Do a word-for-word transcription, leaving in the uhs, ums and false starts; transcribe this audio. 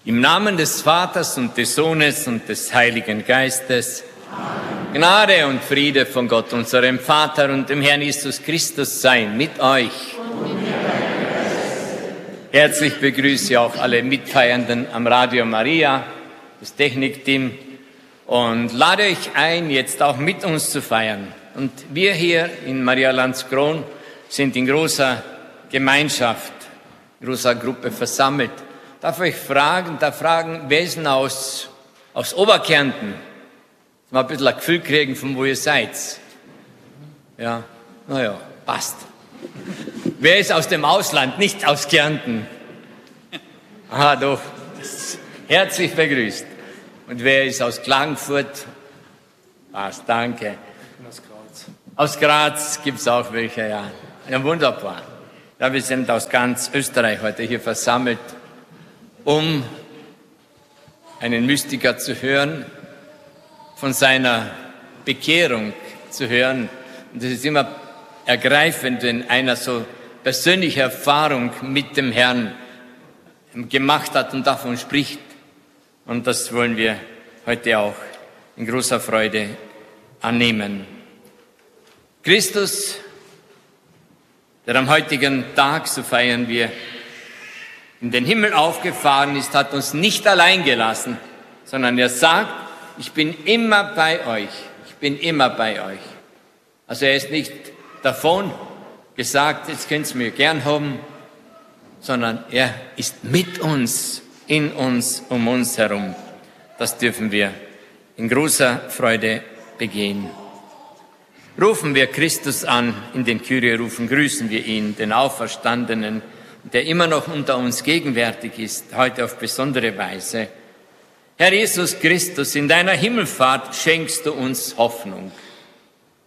Im Namen des Vaters und des Sohnes und des Heiligen Geistes. Amen. Gnade und Friede von Gott, unserem Vater und dem Herrn Jesus Christus sei mit euch. Und mit Herzlich begrüße ich auch alle Mitfeiernden am Radio Maria, das Technikteam, und lade euch ein, jetzt auch mit uns zu feiern. Und wir hier in Maria Landskron sind in großer Gemeinschaft, großer Gruppe versammelt. Darf ich fragen, da fragen, wer ist denn aus, aus Oberkärnten? Mal ein bisschen ein Gefühl kriegen, von wo ihr seid. Ja, naja, passt. Wer ist aus dem Ausland, nicht aus Kärnten? Ah, doch. Herzlich begrüßt. Und wer ist aus Klagenfurt? Passt, danke. Aus Graz. Aus Graz gibt es auch welche, ja. Ja, wunderbar. Ja, wir sind aus ganz Österreich heute hier versammelt, um einen Mystiker zu hören, von seiner Bekehrung zu hören. Und das ist immer ergreifend, wenn einer so persönliche Erfahrung mit dem Herrn gemacht hat und davon spricht. Und das wollen wir heute auch in großer Freude annehmen. Christus, der am heutigen Tag, so feiern wir, in den Himmel aufgefahren ist, hat uns nicht allein gelassen, sondern er sagt, ich bin immer bei euch, ich bin immer bei euch. Also er ist nicht davon gesagt, jetzt könnt ihr mir gern haben, sondern er ist mit uns, in uns, um uns herum. Das dürfen wir in großer Freude begehen. Rufen wir Christus an, in den Kyrie rufen, grüßen wir ihn, den Auferstandenen, der immer noch unter uns gegenwärtig ist, heute auf besondere Weise. Herr Jesus Christus, in deiner Himmelfahrt schenkst du uns Hoffnung.